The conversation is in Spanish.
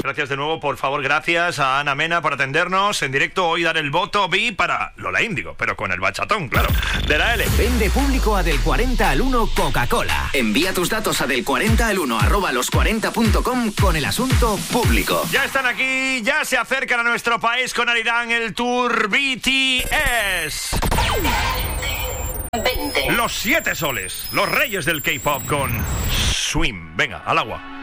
Gracias de nuevo, por favor, gracias a Ana Mena por atendernos en directo hoy, dar el voto B para Lola Índigo, pero con el bachatón, claro, de la L. Vende público a Del 40 al 1 Coca-Cola. Envía tus datos a del40al1@los40.com con el asunto público. Ya están aquí, ya se acercan a nuestro país con Arirán el Tour BTS. 20. Los 7 soles, los reyes del K-pop con Swim. Venga, al agua.